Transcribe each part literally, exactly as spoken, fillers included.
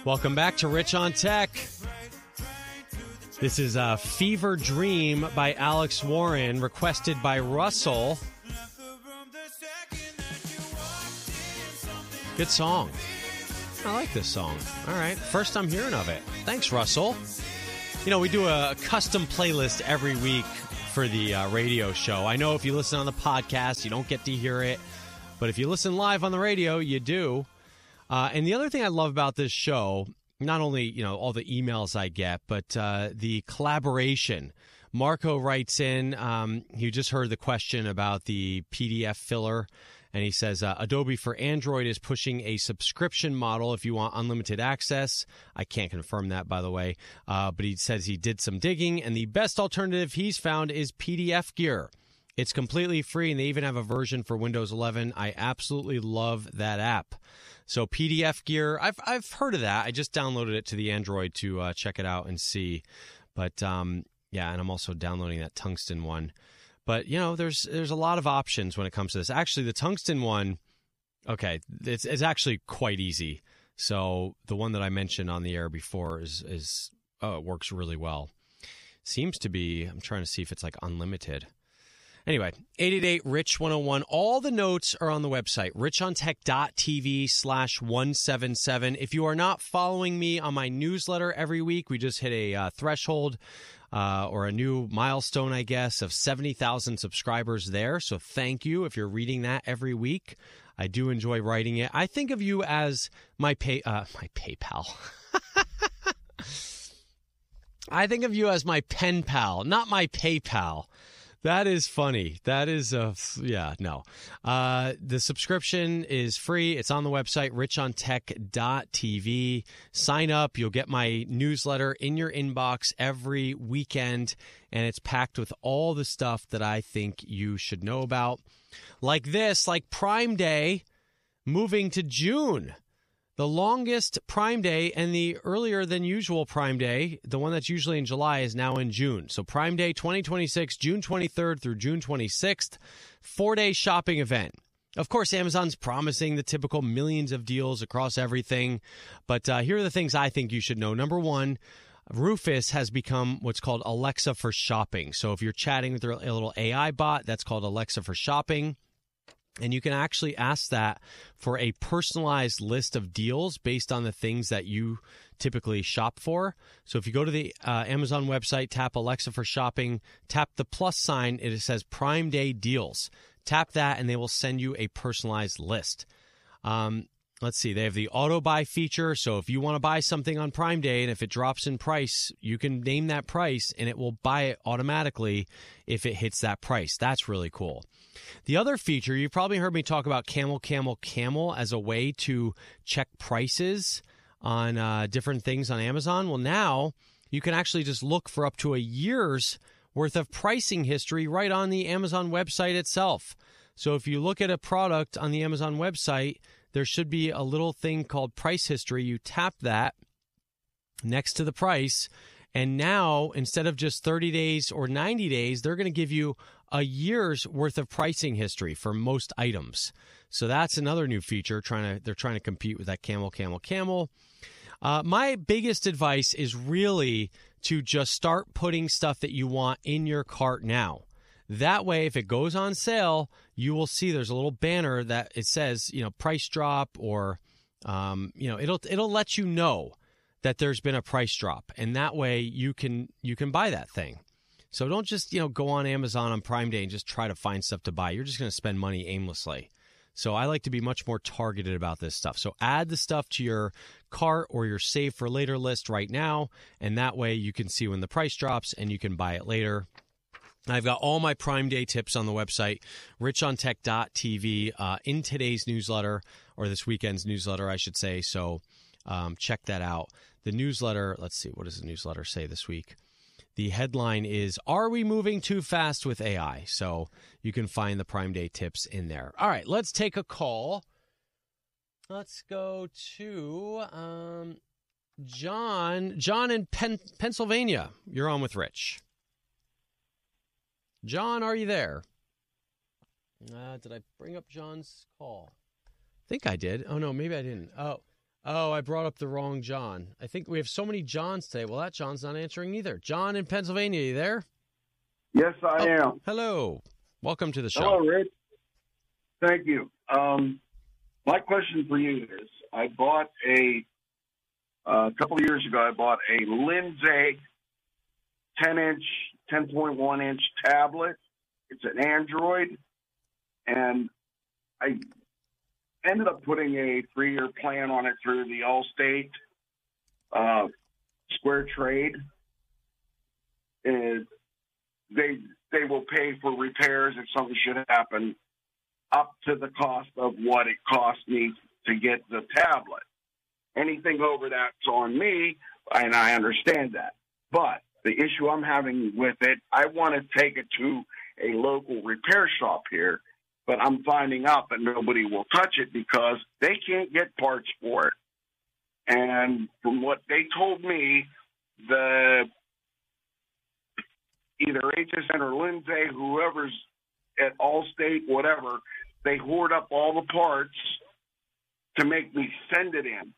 Welcome back to Rich on Tech. This is uh, Fever Dream by Alex Warren, requested by Russell. Good song. I like this song. All right, first I'm hearing of it. Thanks, Russell. You know, we do a custom playlist every week for the uh, radio show. I know if you listen on the podcast, you don't get to hear it. But if you listen live on the radio, you do. Uh, and the other thing I love about this show, not only, you know, all the emails I get, but uh, the collaboration. Marco writes in, um, he just heard the question about the P D F filler, and he says, uh, Adobe for Android is pushing a subscription model if you want unlimited access. I can't confirm that, by the way, uh, but he says he did some digging, and the best alternative he's found is P D F Gear. It's completely free, and they even have a version for Windows eleven. I absolutely love that app. So P D F Gear, I've I've heard of that. I just downloaded it to the Android to uh, check it out and see. But um, yeah, and I'm also downloading that Tungsten one. But you know, there's there's a lot of options when it comes to this. Actually, the Tungsten one, okay, it's it's actually quite easy. So the one that I mentioned on the air before is is oh, it works really well. Seems to be. I'm trying to see if it's like unlimited. Anyway, eight eight eight, R I C H one oh one. All the notes are on the website, richontech.tv slash 177. If you are not following me on my newsletter every week, we just hit a uh, threshold uh, or a new milestone, I guess, of seventy thousand subscribers there. So thank you if you're reading that every week. I do enjoy writing it. I think of you as my pay uh, my PayPal. I think of you as my pen pal, not my PayPal. That is funny. That is, uh, yeah, no. Uh, the subscription is free. It's on the website, richontech dot t v. Sign up. You'll get my newsletter in your inbox every weekend, and it's packed with all the stuff that I think you should know about. Like this, like Prime Day moving to June. The longest Prime Day and the earlier than usual Prime Day, the one that's usually in July, is now in June. So Prime Day twenty twenty-six, June twenty-third through June twenty-sixth, four-day shopping event. Of course, Amazon's promising the typical millions of deals across everything. But uh, here are the things I think you should know. Number one, Rufus has become what's called Alexa for Shopping. So if you're chatting with a little A I bot, that's called Alexa for Shopping. And you can actually ask that for a personalized list of deals based on the things that you typically shop for. So if you go to the uh, Amazon website, tap Alexa for Shopping, tap the plus sign, it says Prime Day Deals. Tap that, and they will send you a personalized list. Um, let's see. They have the auto buy feature. So if you want to buy something on Prime Day, and if it drops in price, you can name that price, and it will buy it automatically if it hits that price. That's really cool. The other feature, you've probably heard me talk about Camel, Camel, Camel as a way to check prices on uh, different things on Amazon. Well, now you can actually just look for up to a year's worth of pricing history right on the Amazon website itself. So if you look at a product on the Amazon website, there should be a little thing called price history. You tap that next to the price, and now instead of just thirty days or ninety days, they're going to give you a year's worth of pricing history for most items. So that's another new feature. Trying to they're trying to compete with that Camel, Camel, Camel. Uh, my biggest advice is really to just start putting stuff that you want in your cart now. That way, if it goes on sale, you will see there's a little banner that it says, you know, price drop, or, um, you know, it'll it'll let you know that there's been a price drop, and that way you can you can buy that thing. So don't just, you know, go on Amazon on Prime Day and just try to find stuff to buy. You're just going to spend money aimlessly. So I like to be much more targeted about this stuff. So add the stuff to your cart or your save for later list right now, and that way you can see when the price drops and you can buy it later. I've got all my Prime Day tips on the website, richontech dot t v, uh, in today's newsletter, or this weekend's newsletter, I should say. So um, check that out. The newsletter, let's see, what does the newsletter say this week? The headline is, Are We Moving Too Fast with A I? So you can find the Prime Day tips in there. All right, let's take a call. Let's go to um, John. John in Pen- Pennsylvania. You're on with Rich. John, are you there? Uh, did I bring up John's call? I think I did. Oh, no, maybe I didn't. Oh, Oh, I brought up the wrong John. I think we have so many Johns today. Well, that John's not answering either. John in Pennsylvania, you there? Yes, I oh, am. Hello. Welcome to the show. Hello, Rich. Thank you. Um, my question for you is, I bought a, uh, a couple of years ago, I bought a Lindsay ten-inch, ten point one inch tablet. It's an Android, and I ended up putting a three-year plan on it through the Allstate uh, Square Trade. And they they will pay for repairs if something should happen, up to the cost of what it cost me to get the tablet. Anything over that's on me, and I understand that. But the issue I'm having with it, I want to take it to a local repair shop here, but I'm finding out that nobody will touch it because they can't get parts for it. And from what they told me, the either H S N or Lindsay, whoever's at Allstate, whatever, they hoard up all the parts to make me send it in.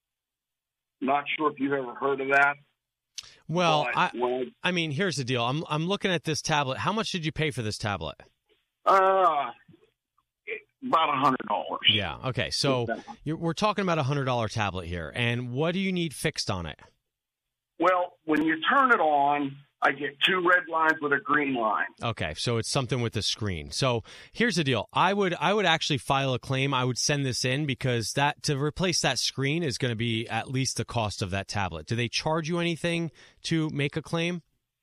Not sure if you've ever heard of that. Well, but, I, well, I mean, here's the deal. I'm I'm looking at this tablet. How much did you pay for this tablet? Uh, about a hundred dollars. Yeah. Okay. So you're, we're talking about a hundred dollar tablet here, and what do you need fixed on it? Well, when you turn it on, I get two red lines with a green line. Okay, so it's something with the screen. So here's the deal. I would I would actually file a claim. I would send this in because that to replace that screen is going to be at least the cost of that tablet. Do they charge you anything to make a claim?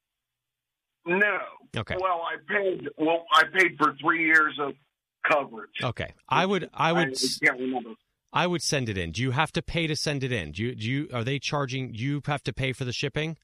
No. Okay. Well, I paid. Well, I paid for three years of coverage. Okay. I would. I would. I can't remember. I would send it in. Do you have to pay to send it in? Do you? Do you? Are they charging? You have to pay for the shipping?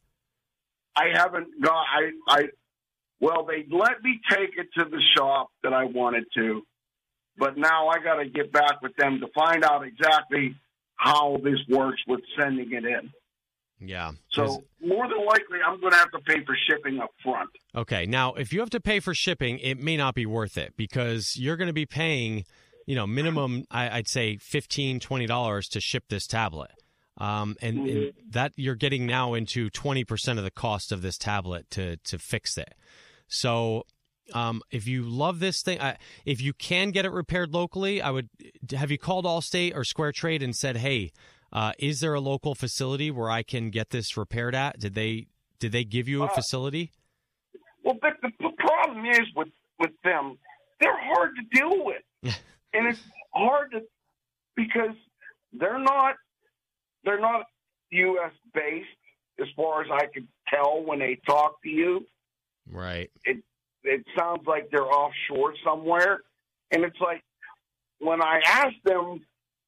I haven't got. I. I. Well, they let me take it to the shop that I wanted to, but now I got to get back with them to find out exactly how this works with sending it in. Yeah. So more than likely, I'm going to have to pay for shipping up front. Okay. Now, if you have to pay for shipping, it may not be worth it because you're going to be paying, you know, minimum, I'd say fifteen dollars, twenty dollars to ship this tablet. Um, and, mm-hmm. and that you're getting now into twenty percent of the cost of this tablet to, to fix it. So um, if you love this thing, I, if you can get it repaired locally, I would, have you called Allstate or Square Trade and said, hey, Uh, is there a local facility where I can get this repaired at? Did they did they give you a uh, facility? Well, but the, the problem is with, with them, they're hard to deal with. And it's hard to because they're not they're not U S based as far as I could tell when they talk to you. Right. It it sounds like they're offshore somewhere. And it's like when I ask them,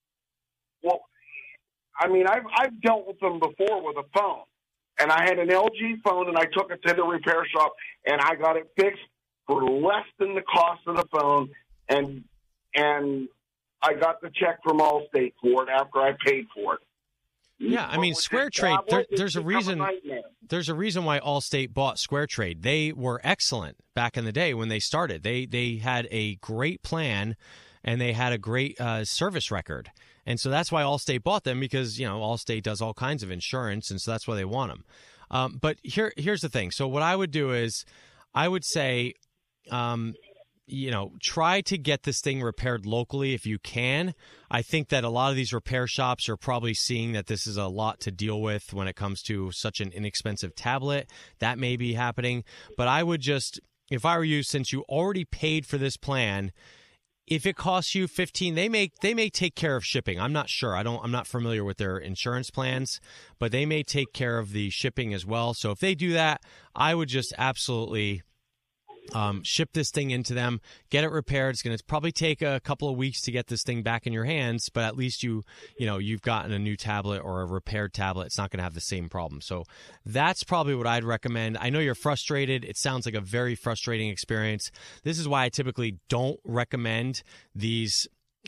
well, I mean, I've, I've dealt with them before with a phone. And I had an L G phone, and I took it to the repair shop, and I got it fixed for less than the cost of the phone. And and I got the check from Allstate for it after I paid for it. Yeah, I mean, Square Trade, there, there's a reason There's a reason why Allstate bought Square Trade. They were excellent back in the day when they started. They, they had a great plan, and they had a great uh, service record. And so that's why Allstate bought them because, you know, Allstate does all kinds of insurance, and so that's why they want them. Um, but here, here's the thing. So what I would do is I would say, um, you know, try to get this thing repaired locally if you can. I think that a lot of these repair shops are probably seeing that this is a lot to deal with when it comes to such an inexpensive tablet. That may be happening. But I would just, if I were you, since you already paid for this plan, if it costs you fifteen, they may they may take care of shipping. I'm not sure. I don't. I'm not familiar with their insurance plans, but they may take care of the shipping as well. So if they do that, I would just absolutely um, ship this thing into them, get it repaired. It's going to probably take a couple of weeks to get this thing back in your hands, but at least you you know you've gotten a new tablet or a repaired tablet. It's not going to have the same problem. So that's probably what I'd recommend. I know you're frustrated. It sounds like a very frustrating experience. This is why I typically don't recommend these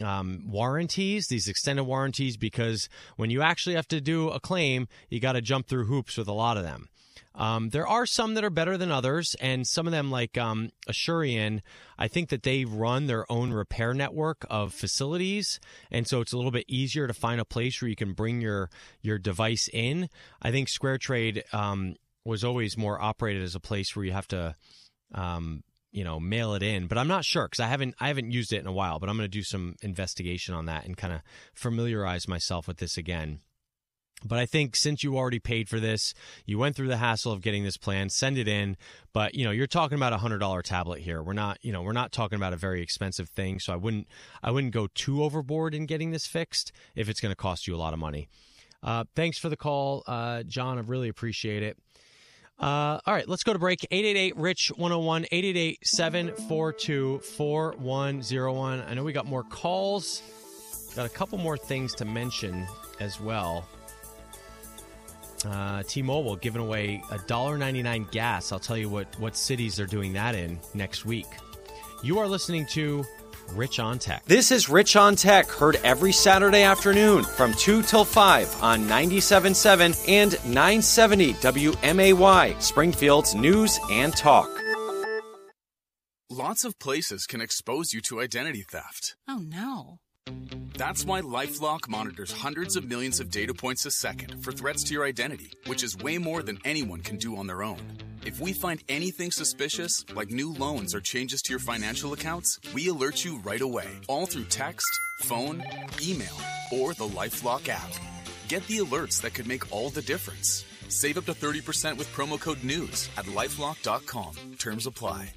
um, warranties, these extended warranties, because when you actually have to do a claim, you got to jump through hoops with a lot of them. Um, there are some that are better than others, and some of them, like um, Assurion, I think that they run their own repair network of facilities, and so it's a little bit easier to find a place where you can bring your your device in. I think SquareTrade um, was always more operated as a place where you have to, um, you know, mail it in, but I'm not sure because I haven't I haven't used it in a while. But I'm going to do some investigation on that and kind of familiarize myself with this again. But I think since you already paid for this, you went through the hassle of getting this plan, send it in. But, you know, you're talking about a one hundred dollars tablet here. We're not, you know, we're not talking about a very expensive thing. So I wouldn't I wouldn't go too overboard in getting this fixed if it's going to cost you a lot of money. Uh, thanks for the call, uh, John. I really appreciate it. Uh, all right, let's go to break. eight eight eight, R I C H one oh one, eight eight eight, seven four two, four one oh one. I know we got more calls. Got a couple more things to mention as well. Uh, T-Mobile giving away one dollar ninety-nine gas. I'll tell you what, what cities they're doing that in next week. You are listening to Rich on Tech. This is Rich on Tech, heard every Saturday afternoon from two till five on ninety-seven point seven and nine seventy W M A Y, Springfield's News and Talk. Lots of places can expose you to identity theft. Oh, no. That's why LifeLock monitors hundreds of millions of data points a second for threats to your identity, which is way more than anyone can do on their own. If we find anything suspicious, like new loans or changes to your financial accounts, we alert you right away, all through text, phone, email, or the LifeLock app. Get the alerts that could make all the difference. Save up to thirty percent with promo code NEWS at lifelock dot com. Terms apply.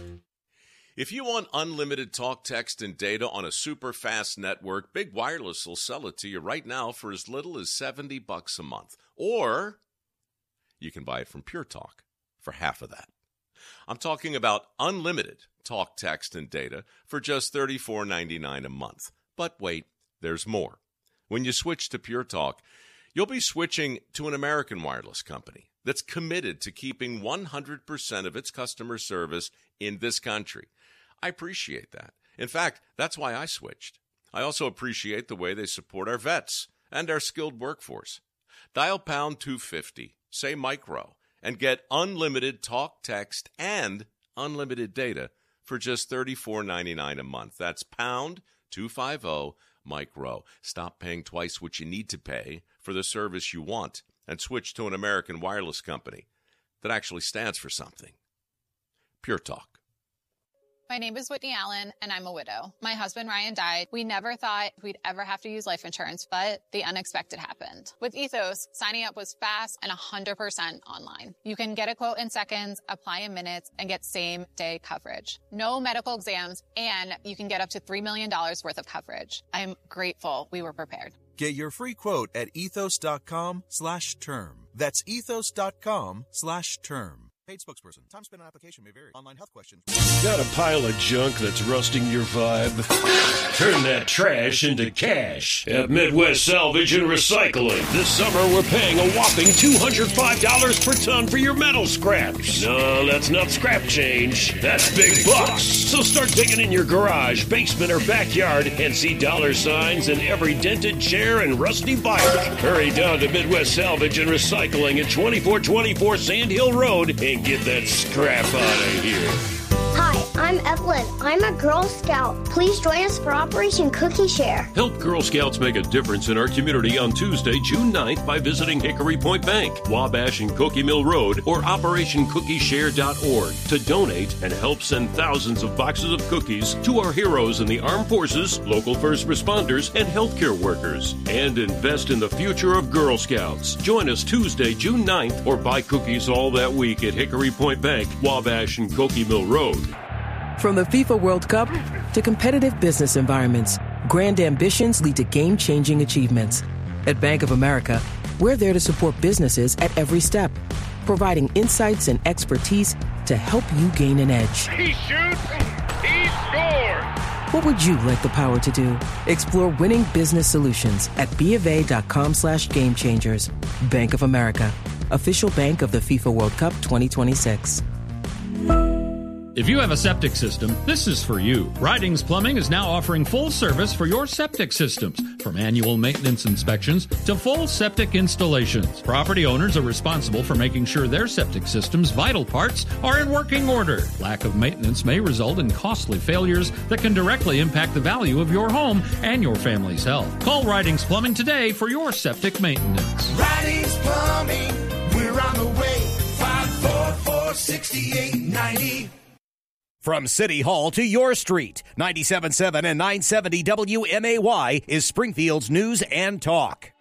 If you want unlimited talk, text, and data on a super fast network, Big Wireless will sell it to you right now for as little as seventy bucks a month. Or you can buy it from Pure Talk for half of that. I'm talking about unlimited talk, text, and data for just thirty-four ninety-nine a month. But wait, there's more. When you switch to Pure Talk, you'll be switching to an American wireless company that's committed to keeping one hundred percent of its customer service in this country. I appreciate that. In fact, that's why I switched. I also appreciate the way they support our vets and our skilled workforce. Dial pound two fifty, say micro, and get unlimited talk, text, and unlimited data for just thirty-four ninety-nine a month. That's pound two fifty, micro. Stop paying twice what you need to pay for the service you want and switch to an American wireless company that actually stands for something. Pure Talk. My name is Whitney Allen, and I'm a widow. My husband, Ryan, died. We never thought we'd ever have to use life insurance, but the unexpected happened. With Ethos, signing up was fast and one hundred percent online. You can get a quote in seconds, apply in minutes, and get same-day coverage. No medical exams, and you can get up to three million dollars worth of coverage. I'm grateful we were prepared. Get your free quote at ethos.com slash term. That's ethos.com slash term. Paid spokesperson. Time spent on application may vary. Online health questions. Got a pile of junk that's rusting your vibe? Turn that trash into cash at Midwest Salvage and Recycling. This summer, we're paying a whopping two hundred five dollars per ton for your metal scraps. No, that's not scrap change. That's big bucks. So start digging in your garage, basement, or backyard and see dollar signs in every dented chair and rusty bike. Hurry down to Midwest Salvage and Recycling at twenty-four twenty-four Sand Hill Road and get that scrap out of here. Hi, I'm Evelyn. I'm a Girl Scout. Please join us for Operation Cookie Share. Help Girl Scouts make a difference in our community on Tuesday, June ninth by visiting Hickory Point Bank, Wabash and Cookie Mill Road, or operation cookie share dot org to donate and help send thousands of boxes of cookies to our heroes in the armed forces, local first responders, and healthcare workers. And invest in the future of Girl Scouts. Join us Tuesday, June ninth, or buy cookies all that week at Hickory Point Bank, Wabash and Cookie Mill Road. From the FIFA World Cup to competitive business environments, grand ambitions lead to game-changing achievements. At Bank of America, we're there to support businesses at every step, providing insights and expertise to help you gain an edge. He shoots, he scores! What would you like the power to do? Explore winning business solutions at bofa.com slash game changers. Bank of America, official bank of the FIFA World Cup twenty twenty-six. If you have a septic system, this is for you. Ridings Plumbing is now offering full service for your septic systems, from annual maintenance inspections to full septic installations. Property owners are responsible for making sure their septic system's vital parts are in working order. Lack of maintenance may result in costly failures that can directly impact the value of your home and your family's health. Call Ridings Plumbing today for your septic maintenance. Ridings Plumbing, we're on the way. five four four, six eight nine zero. From City Hall to your street, ninety-seven point seven and nine seventy W M A Y is Springfield's News and Talk.